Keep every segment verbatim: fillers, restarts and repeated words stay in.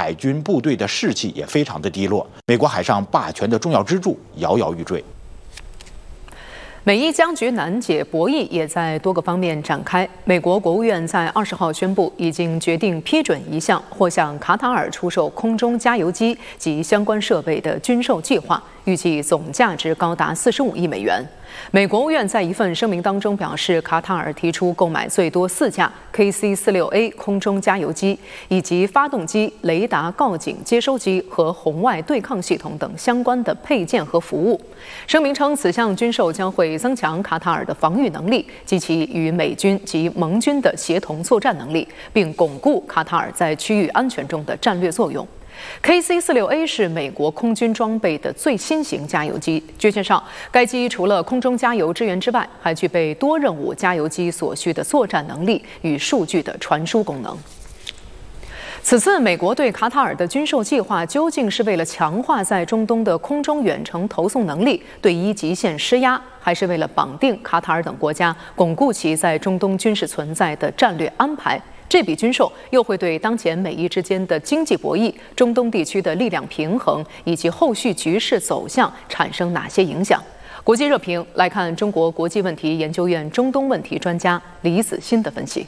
海军部队的士气也非常的低落，美国海上霸权的重要支柱摇摇欲坠。 美伊僵局难解，博弈也在多个方面展开。美国国务院在二十号宣布，已经决定批准一项或向卡塔尔出售空中加油机及相关设备的军售计划，预计总价值高达四十五亿美元。美国务院在一份声明当中表示，卡塔尔提出购买最多四架 K C 四十六 A 空中加油机，以及发动机、雷达告警接收机和红外对抗系统等相关的配件和服务。声明称，此项军售将会增强卡塔尔的防御能力及其与美军及盟军的协同作战能力，并巩固卡塔尔在区域安全中的战略作用。K C 四十六 A 是美国空军装备的最新型加油机。据介绍，该机除了空中加油支援之外，还具备多任务加油机所需的作战能力与数据的传输功能。此次美国对卡塔尔的军售计划，究竟是为了强化在中东的空中远程投送能力，对伊极限施压，还是为了绑定卡塔尔等国家，巩固其在中东军事存在的战略安排？这笔军售又会对当前美伊之间的经济博弈、中东地区的力量平衡以及后续局势走向产生哪些影响？国际热评来看中国国际问题研究院中东问题专家李子欣的分析。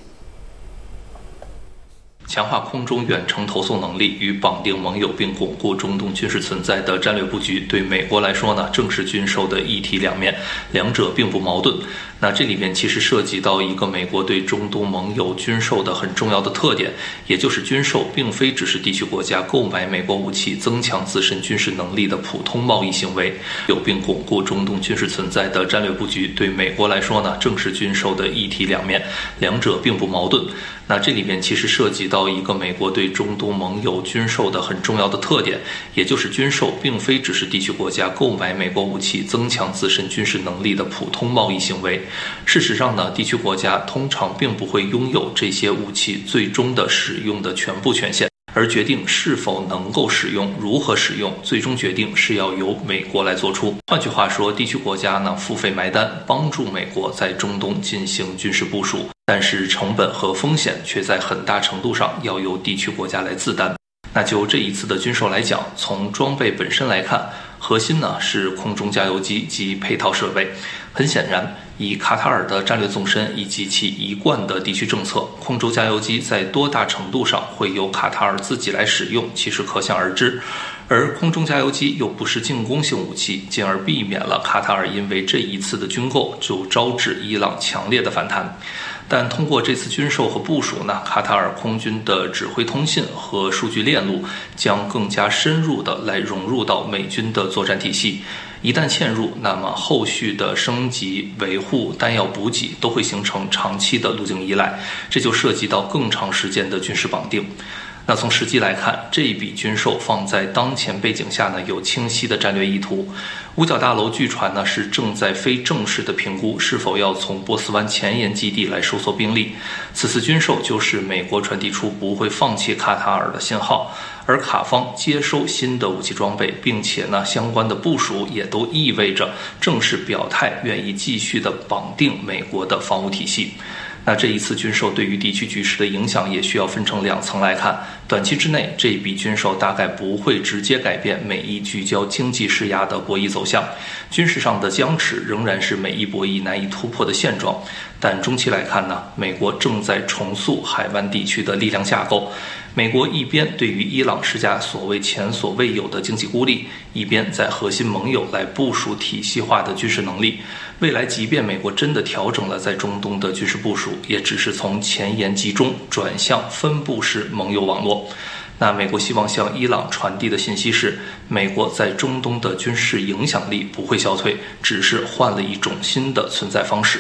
强化空中远程投送能力与绑定盟友并巩固中东军事存在的战略布局，对美国来说呢，正是军售的一体两面，两者并不矛盾。那这里面其实涉及到一个美国对中东盟友军售的很重要的特点，也就是军售并非只是地区国家购买美国武器增强自身军事能力的普通贸易行为，有并巩固中东军事存在的战略布局，对美国来说呢，正是军售的一体两面，两者并不矛盾。那这里面其实涉及到一个美国对中东盟友军售的很重要的特点，也就是军售并非只是地区国家购买美国武器增强自身军事能力的普通贸易行为。事实上呢，地区国家通常并不会拥有这些武器最终的使用的全部权限，而决定是否能够使用、如何使用，最终决定是要由美国来做出。换句话说，地区国家呢付费埋单，帮助美国在中东进行军事部署，但是成本和风险却在很大程度上要由地区国家来自担。那就这一次的军售来讲，从装备本身来看，核心呢是空中加油机及配套设备。很显然，以卡塔尔的战略纵深以及其一贯的地区政策，空中加油机在多大程度上会由卡塔尔自己来使用，其实可想而知。而空中加油机又不是进攻性武器，进而避免了卡塔尔因为这一次的军购就招致伊朗强烈的反弹。但通过这次军售和部署呢，卡塔尔空军的指挥通信和数据链路将更加深入地来融入到美军的作战体系。一旦嵌入，那么后续的升级、维护、弹药补给都会形成长期的路径依赖，这就涉及到更长时间的军事绑定。那从实际来看，这一笔军售放在当前背景下呢，有清晰的战略意图。五角大楼据传呢是正在非正式的评估是否要从波斯湾前沿基地来收缩兵力。此次军售就是美国传递出不会放弃卡塔尔的信号，而卡方接收新的武器装备，并且呢相关的部署也都意味着正式表态愿意继续的绑定美国的防务体系。那这一次军售对于地区局势的影响也需要分成两层来看。短期之内，这一笔军售大概不会直接改变美伊聚焦经济施压的博弈走向，军事上的僵持仍然是美伊博弈难以突破的现状。但中期来看呢，美国正在重塑海湾地区的力量架构。美国一边对于伊朗施加所谓前所未有的经济孤立，一边在核心盟友来部署体系化的军事能力。未来即便美国真的调整了在中东的军事部署，也只是从前沿集中转向分布式盟友网络。那美国希望向伊朗传递的信息是，美国在中东的军事影响力不会消退，只是换了一种新的存在方式。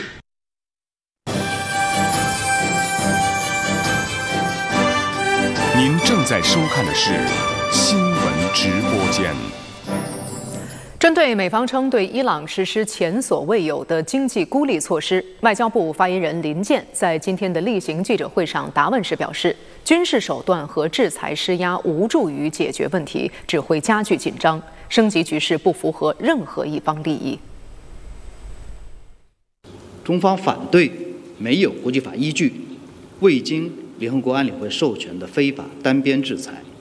您正在收看的是新闻直播间。 针对美方称对伊朗实施前所未有的经济孤立措施，外交部发言人林健在今天的例行记者会上答问时表示，军事手段和制裁施压无助于解决问题，只会加剧紧张，升级局势不符合任何一方利益。 中方反对没有国际法依据、未经联合国安理会授权的非法单边制裁。